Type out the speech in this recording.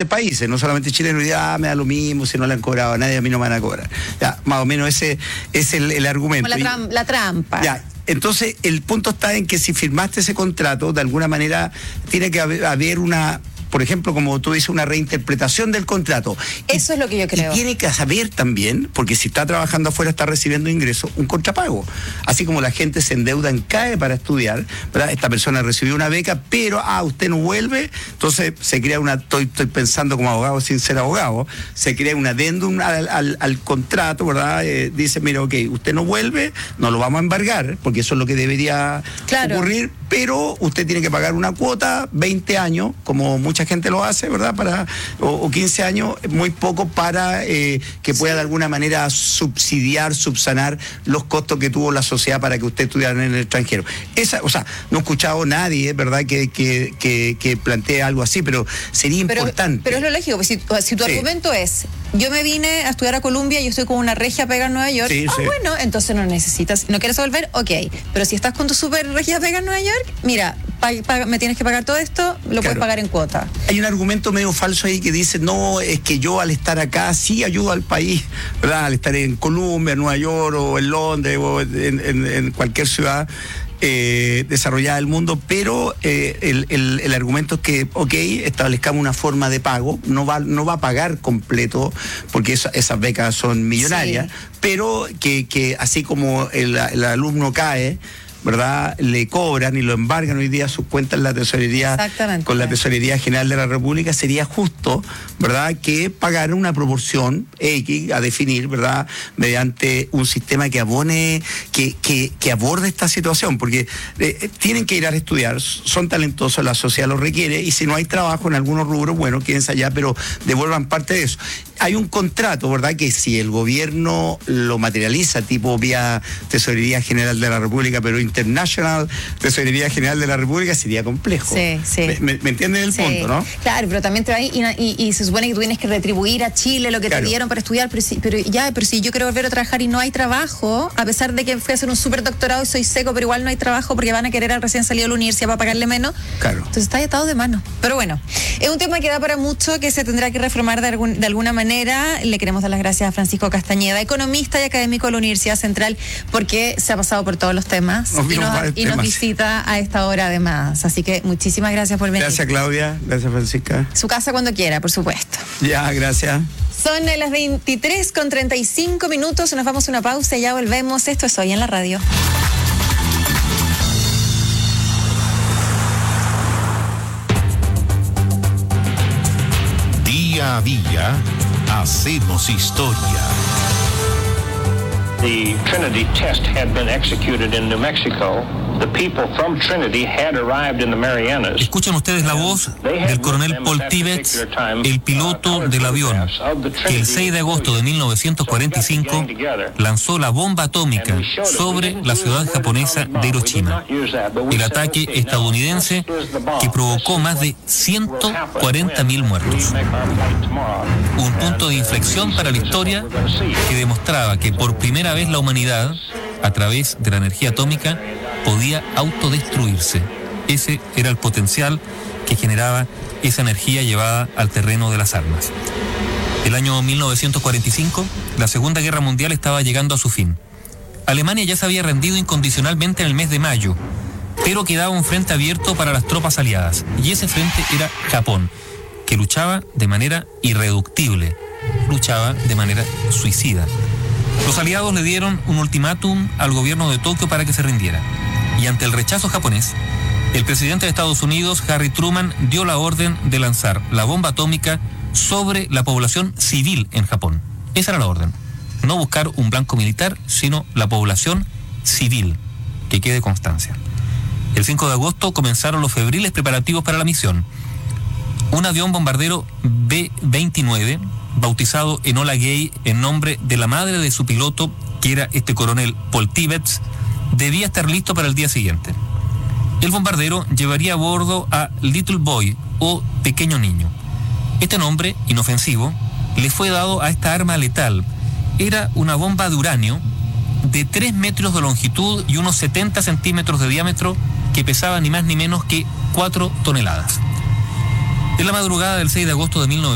países, no solamente chilenos, y me da lo mismo, si no le han cobrado a nadie, a mí no me van a cobrar. Ya, más o menos ese es el argumento. Como la trampa. Ya. Entonces, el punto está en que si firmaste ese contrato, de alguna manera tiene que haber una, por ejemplo, como tú dices, una reinterpretación del contrato. Eso es lo que yo creo. Y tiene que saber también, porque si está trabajando afuera, está recibiendo ingresos, un contrapago. Así como la gente se endeuda en CAE para estudiar, ¿verdad? Esta persona recibió una beca, pero, usted no vuelve, entonces se crea estoy pensando como abogado sin ser abogado, se crea un adendum al contrato, ¿verdad? Dice, mira, ok, usted no vuelve, no lo vamos a embargar, porque eso es lo que debería ocurrir, pero usted tiene que pagar una cuota, 20 años, como mucha gente lo hace, ¿verdad? O 15 años, muy poco para que pueda de alguna manera subsanar los costos que tuvo la sociedad para que usted estudiara en el extranjero. No he escuchado a nadie, ¿verdad?, que plantee algo así, pero sería importante. Pero es lo lógico, pues, si tu argumento es, yo me vine a estudiar a Columbia y estoy con una regia pega en Nueva York, bueno, entonces no necesitas, ¿no quieres volver? Ok, pero si estás con tu super regia pega en Nueva York, mira, me tienes que pagar todo esto, lo puedes pagar en cuota. Hay un argumento medio falso ahí que dice, no, es que yo al estar acá sí ayudo al país, ¿verdad? Al estar en Colombia, en Nueva York, o en Londres, o en cualquier ciudad desarrollada del mundo, pero el argumento es que, ok, establezcamos una forma de pago, no va a pagar completo, porque esas becas son millonarias, pero que así como el alumno cae, ¿verdad?, le cobran y lo embargan hoy día sus cuentas en la tesorería, con la Tesorería General de la República, sería justo, ¿verdad?, que pagaran una proporción X a definir, ¿verdad?, mediante un sistema que abone, que aborde esta situación, porque tienen que ir a estudiar, son talentosos, la sociedad los requiere, y si no hay trabajo en algunos rubros, bueno, quédense allá, pero devuelvan parte de eso. Hay un contrato, ¿verdad?, que si el gobierno lo materializa, tipo vía Tesorería General de la República, pero International Tesorería General de la República, sería complejo. Sí. ¿Me entienden el punto, no? Claro, pero también te va y se supone que tú tienes que retribuir a Chile lo que te dieron para estudiar, pero si yo quiero volver a trabajar y no hay trabajo, a pesar de que fui a hacer un súper doctorado y soy seco, pero igual no hay trabajo porque van a querer al recién salido de la universidad para pagarle menos. Claro. Entonces está atado de mano. Pero bueno, es un tema que da para mucho, que se tendrá que reformar de alguna manera. Le queremos dar las gracias a Francisco Castañeda, economista y académico de la Universidad Central, porque se ha pasado por todos los temas y nos visita a esta hora además. Así que muchísimas gracias por venir. Gracias, Claudia. Gracias, Francisca. Su casa cuando quiera, por supuesto. Ya, gracias. Son las 23:35. Nos vamos a una pausa y ya volvemos. Esto es Hoy en la Radio. Día a día, hacemos historia. The Trinity test had been executed in New Mexico. The people from Trinity had arrived in the Marianas. Escuchan ustedes la voz del coronel Paul Tibbets, el piloto del avión, que el 6 de agosto de 1945 lanzó la bomba atómica sobre la ciudad japonesa de Hiroshima. El ataque estadounidense que provocó más de 140.000 muertos. Un punto de inflexión para la historia que demostraba que por primera vez la humanidad, a través de la energía atómica, podía autodestruirse. Ese era el potencial que generaba esa energía llevada al terreno de las armas. El año 1945, la Segunda Guerra Mundial estaba llegando a su fin. Alemania ya se había rendido incondicionalmente en el mes de mayo, pero quedaba un frente abierto para las tropas aliadas, y ese frente era Japón, que luchaba de manera irreductible, luchaba de manera suicida. Los aliados le dieron un ultimátum al gobierno de Tokio para que se rindiera. Y ante el rechazo japonés, el presidente de Estados Unidos, Harry Truman, dio la orden de lanzar la bomba atómica sobre la población civil en Japón. Esa era la orden. No buscar un blanco militar, sino la población civil. Que quede constancia. El 5 de agosto comenzaron los febriles preparativos para la misión. Un avión bombardero B-29, bautizado Enola Gay en nombre de la madre de su piloto, que era este coronel Paul Tibbets, debía estar listo para el día siguiente. El bombardero llevaría a bordo a Little Boy, o pequeño niño. Este nombre, inofensivo, le fue dado a esta arma letal. Era una bomba de uranio de 3 metros de longitud y unos 70 centímetros de diámetro, que pesaba ni más ni menos que 4 toneladas. En la madrugada del 6 de agosto de 1945,